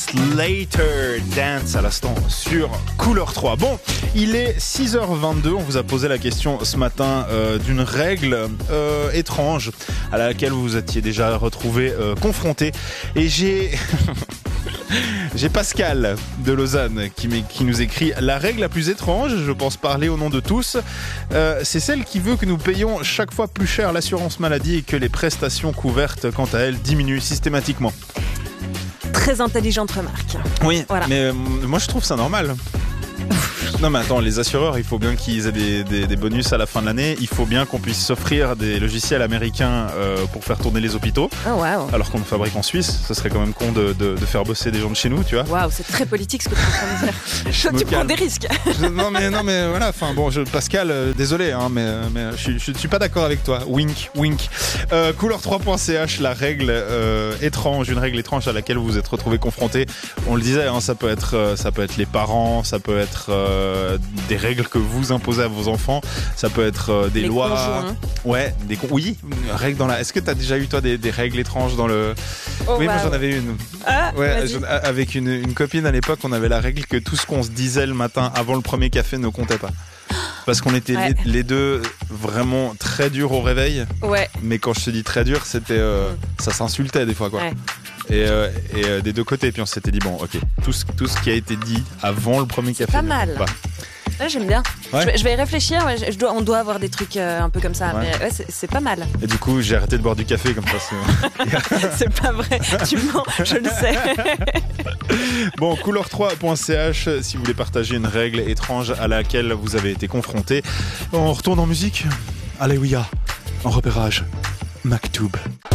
Slater Dance à l'instant sur Couleur 3. Bon, il est 6h22, on vous a posé la question ce matin d'une règle étrange à laquelle vous vous étiez déjà retrouvé confronté. Et j'ai Pascal de Lausanne qui nous écrit: la règle la plus étrange, je pense parler au nom de tous, c'est celle qui veut que nous payons chaque fois plus cher l'assurance maladie et que les prestations couvertes, quant à elles, diminuent systématiquement. Très intelligente remarque. Oui, voilà. Mais moi je trouve ça normal. Non mais attends, les assureurs, il faut bien qu'ils aient des bonus à la fin de l'année. Il faut bien qu'on puisse s'offrir des logiciels américains pour faire tourner les hôpitaux. Oh wow. Alors qu'on le fabrique en Suisse. Ce serait quand même con de faire bosser des gens de chez nous, tu vois. Waouh, c'est très politique ce que tu es en train de dire. Tu prends des risques. Non mais voilà. Enfin bon, Pascal, désolé, hein, mais je suis pas d'accord avec toi. Wink, wink. Couleur3.ch, la règle étrange, une règle étrange à laquelle vous vous êtes retrouvé confronté. On le disait, hein, ça peut être les parents, ça peut être des règles que vous imposez à vos enfants, ça peut être des lois. Conjoints. Ouais, oui, règles dans la. Est-ce que t'as déjà eu toi des règles étranges dans le. Oh, oui, wow. moi j'en avais une. Ah, ouais, avec une copine à l'époque, on avait la règle que tout ce qu'on se disait le matin avant le premier café ne comptait pas. Parce qu'on était les deux vraiment très durs au réveil. Ouais. Mais quand je te dis très dur, c'était ça s'insultait des fois, quoi. Ouais. Et des deux côtés. Puis on s'était dit, bon, ok, tout ce qui a été dit avant le premier café. Pas mal. Ouais, j'aime bien. Ouais. Je vais y réfléchir. Ouais, on doit avoir des trucs un peu comme ça. Ouais. Mais ouais, c'est pas mal. Et du coup, j'ai arrêté de boire du café comme ça. C'est pas vrai. Tu mens, je le sais. Bon, couleur3.ch si vous voulez partager une règle étrange à laquelle vous avez été confronté. On retourne en musique. Alléluia. En repérage. Maktoub.